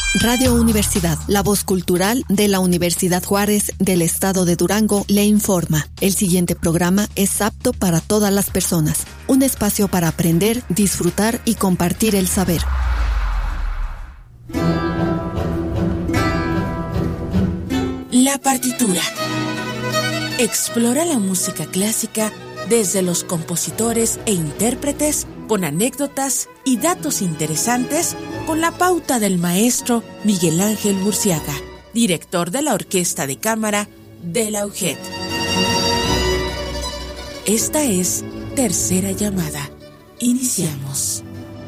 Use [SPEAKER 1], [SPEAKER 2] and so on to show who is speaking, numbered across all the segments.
[SPEAKER 1] Radio Universidad, la voz cultural de la Universidad Juárez del Estado de Durango, le informa. El siguiente programa es apto para todas las personas. Un espacio para aprender, disfrutar y compartir el saber.
[SPEAKER 2] La partitura. Explora la música clásica desde los compositores e intérpretes, con anécdotas y datos interesantes, con la pauta del maestro Miguel Ángel Burciaga, director de la Orquesta de Cámara de la UJED. Esta es Tercera Llamada. Iniciamos.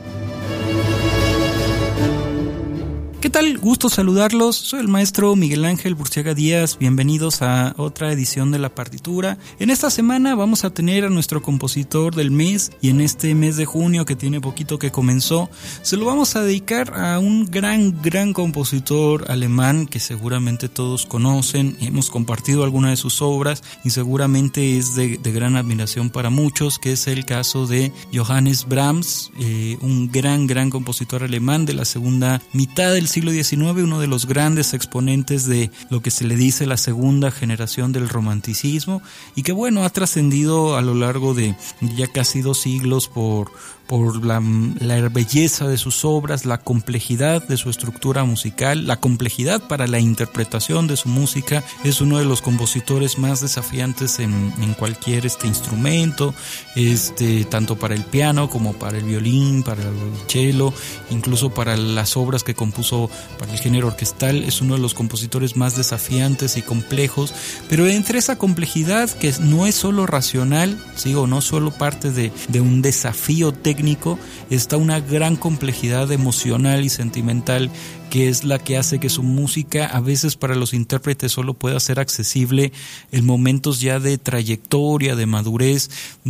[SPEAKER 3] ¿Qué tal? Gusto saludarlos. Soy el maestro Miguel Ángel Burciaga Díaz. Bienvenidos a otra edición de La Partitura. En esta semana vamos a tener a nuestro compositor del mes, y en este mes de junio, que tiene poquito que comenzó, se lo vamos a dedicar a un gran compositor alemán que seguramente todos conocen. Hemos compartido alguna de sus obras y seguramente es de gran admiración para muchos, que es el caso de Johannes Brahms, un gran compositor alemán de la segunda mitad del siglo XIX, uno de los grandes exponentes de lo que se le dice la segunda generación del romanticismo, y que bueno, ha trascendido a lo largo de ya casi 2 siglos por la belleza de sus obras, la complejidad de su estructura musical, la complejidad para la interpretación de su música. Es uno de los compositores más desafiantes en cualquier instrumento, tanto para el piano como para el violín, para el cello, incluso para las obras que compuso para el género orquestal. Es uno de los compositores más desafiantes y complejos, pero entre esa complejidad, que no es solo racional, ¿sí? O no solo parte de un desafío técnico, está una gran complejidad emocional y sentimental, que es la que hace que su música a veces para los intérpretes solo pueda ser accesible en momentos ya de trayectoria, de madurez,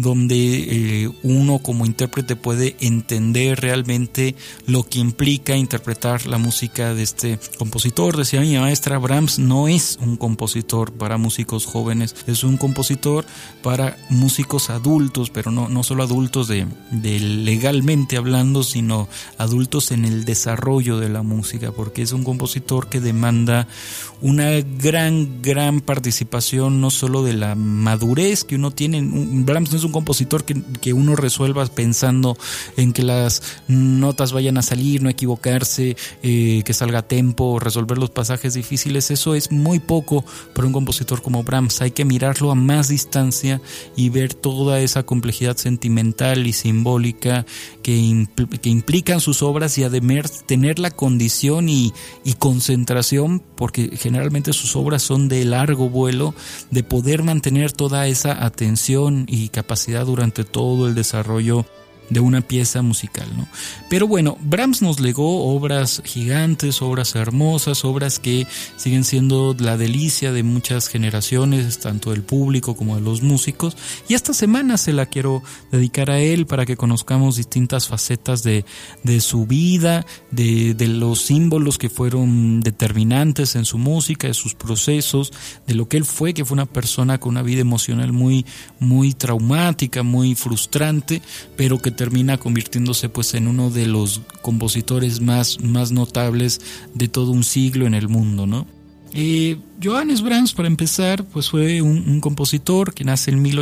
[SPEAKER 3] donde uno como intérprete puede entender realmente lo que implica interpretar la música de este compositor. Decía mi maestra, Brahms no es un compositor para músicos jóvenes, es un compositor para músicos adultos, pero no solo adultos de legalmente hablando, sino adultos en el desarrollo de la música, porque es un compositor que demanda una gran participación, no solo de la madurez que uno tiene. Brahms no es un compositor que uno resuelva pensando en que las notas vayan a salir, no equivocarse, que salga a tempo, resolver los pasajes difíciles. Eso es muy poco para un compositor como Brahms. Hay que mirarlo a más distancia y ver toda esa complejidad sentimental y simbólica que implican sus obras, y además tener la condición y concentración, porque generalmente sus obras son de largo vuelo, de poder mantener toda esa atención y capacidad durante todo el desarrollo de una pieza musical, ¿no? Pero bueno, Brahms nos legó obras gigantes, obras hermosas, obras que siguen siendo la delicia de muchas generaciones, tanto del público como de los músicos, y esta semana se la quiero dedicar a él para que conozcamos distintas facetas de su vida, de los símbolos que fueron determinantes en su música, de sus procesos, de lo que él fue, que fue una persona con una vida emocional muy traumática, muy frustrante, pero que termina convirtiéndose pues en uno de los compositores más notables de todo un siglo en el mundo, ¿no? Johannes Brahms, para empezar, pues fue un compositor que nace en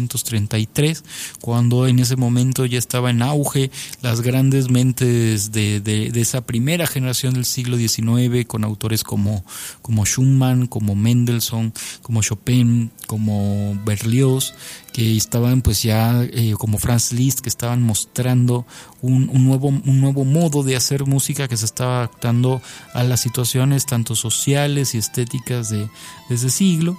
[SPEAKER 3] 1833, cuando en ese momento ya estaba en auge las grandes mentes de esa primera generación del siglo XIX, con autores como Schumann, como Mendelssohn, como Chopin, como Berlioz, que estaban pues ya como Franz Liszt, que estaban mostrando un nuevo modo de hacer música que se estaba adaptando a las situaciones tanto sociales y estéticas de ese siglo.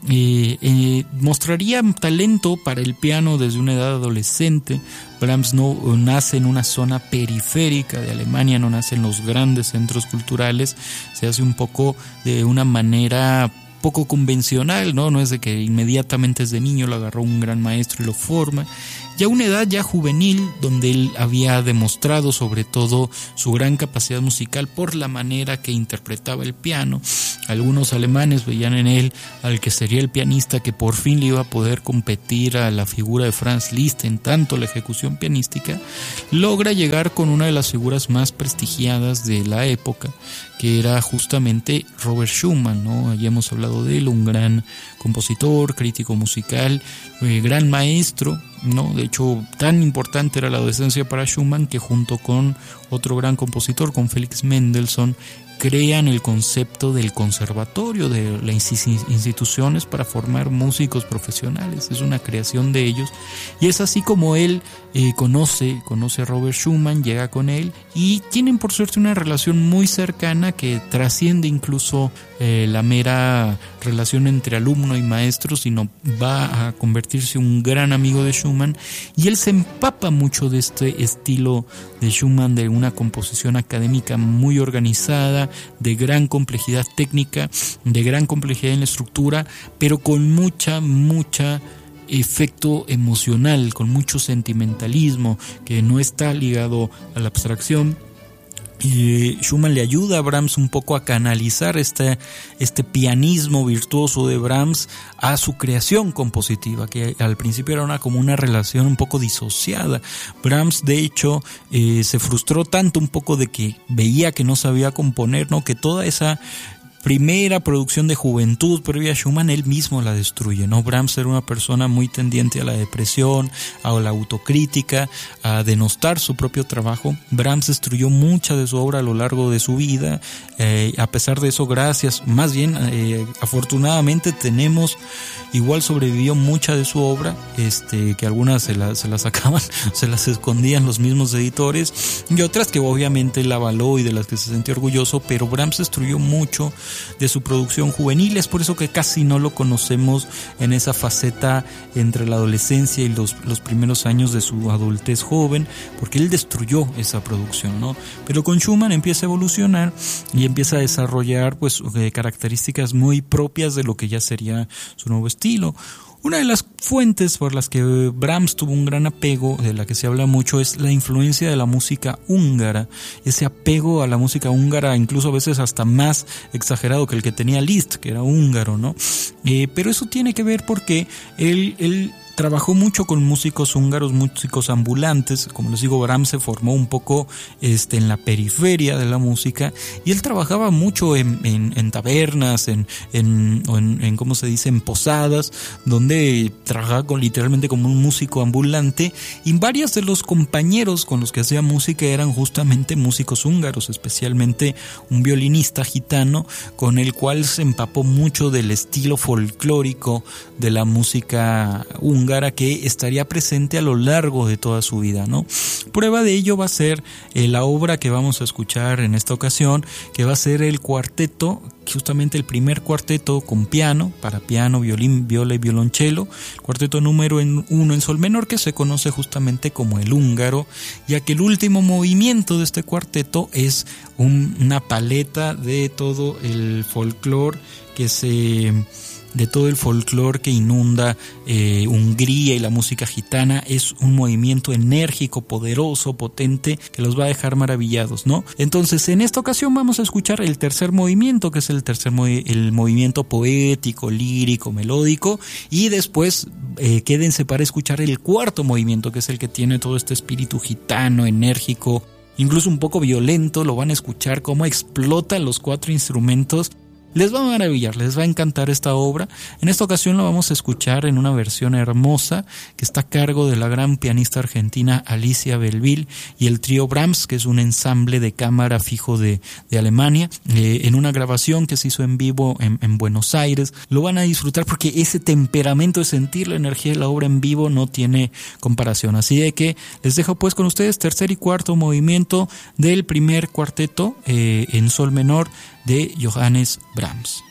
[SPEAKER 3] Mostraría talento para el piano desde una edad adolescente. Brahms no nace en una zona periférica de Alemania, no nace en los grandes centros culturales, se hace un poco de una manera poco convencional, ¿no? No es de que inmediatamente desde niño lo agarró un gran maestro y lo forma. ya una edad ya juvenil, donde él había demostrado sobre todo su gran capacidad musical por la manera que interpretaba el piano. Algunos alemanes veían en él al que sería el pianista que por fin le iba a poder competir a la figura de Franz Liszt en tanto la ejecución pianística. Logra llegar con una de las figuras más prestigiadas de la época, que era justamente Robert Schumann, ¿no? Ya hemos hablado de él, un gran compositor, crítico musical, gran maestro, ¿no? De hecho, tan importante era la docencia para Schumann que junto con otro gran compositor, con Felix Mendelssohn, crean el concepto del conservatorio, de las instituciones para formar músicos profesionales. Es una creación de ellos, y es así como él conoce a Robert Schumann, llega con él y tienen por suerte una relación muy cercana que trasciende incluso la mera relación entre alumno y maestro, sino va a convertirse en un gran amigo de Schumann, y él se empapa mucho de este estilo de Schumann, de una composición académica muy organizada, de gran complejidad técnica, de gran complejidad en la estructura, pero con mucha efecto emocional, con mucho sentimentalismo que no está ligado a la abstracción. Y Schumann le ayuda a Brahms un poco a canalizar este pianismo virtuoso de Brahms a su creación compositiva, que al principio era como una relación un poco disociada. Brahms, de hecho, se frustró tanto un poco de que veía que no sabía componer, ¿no? Que toda esa primera producción de juventud previa a Schumann él mismo la destruye, ¿no? Brahms era una persona muy tendiente a la depresión, a la autocrítica, a denostar su propio trabajo. Brahms destruyó mucha de su obra a lo largo de su vida. A pesar de eso, afortunadamente tenemos, igual sobrevivió mucha de su obra, que algunas se las sacaban, se las escondían los mismos editores, y otras que obviamente él avaló y de las que se sentía orgulloso, pero Brahms destruyó mucho de su producción juvenil. Es por eso que casi no lo conocemos en esa faceta entre la adolescencia y los primeros años de su adultez joven, porque él destruyó esa producción, ¿no? Pero con Schumann empieza a evolucionar y empieza a desarrollar características muy propias de lo que ya sería su nuevo estilo. Una de las fuentes por las que Brahms tuvo un gran apego, de la que se habla mucho, es la influencia de la música húngara. Ese apego a la música húngara, incluso a veces hasta más exagerado que el que tenía Liszt, que era húngaro, ¿no? Pero eso tiene que ver porque él trabajó mucho con músicos húngaros, músicos ambulantes. Como les digo, Brahms se formó un poco en la periferia de la música, y él trabajaba mucho en tabernas, ¿cómo se dice?, en posadas, donde trabajaba literalmente como un músico ambulante, y varios de los compañeros con los que hacía música eran justamente músicos húngaros, especialmente un violinista gitano con el cual se empapó mucho del estilo folclórico de la música húngara, que estaría presente a lo largo de toda su vida, ¿no? Prueba de ello va a ser la obra que vamos a escuchar en esta ocasión, que va a ser el cuarteto, justamente el primer cuarteto con piano, para piano, violín, viola y violonchelo, cuarteto número 1 en sol menor, que se conoce justamente como el húngaro, ya que el último movimiento de este cuarteto es una paleta de todo el folclore que inunda Hungría y la música gitana. Es un movimiento enérgico, poderoso, potente, que los va a dejar maravillados, ¿no? Entonces, en esta ocasión vamos a escuchar el tercer movimiento, que es el movimiento poético, lírico, melódico, y después quédense para escuchar el cuarto movimiento, que es el que tiene todo este espíritu gitano, enérgico, incluso un poco violento. Lo van a escuchar cómo explotan los 4 instrumentos. Les va a maravillar, les va a encantar esta obra. En esta ocasión lo vamos a escuchar en una versión hermosa que está a cargo de la gran pianista argentina Alicia Belleville y el trío Brahms, que es un ensamble de cámara fijo de Alemania, en una grabación que se hizo en vivo en Buenos Aires. Lo van a disfrutar porque ese temperamento de sentir la energía de la obra en vivo no tiene comparación. Así de que les dejo pues con ustedes tercer y cuarto movimiento del primer cuarteto en sol menor de Johannes Brahms.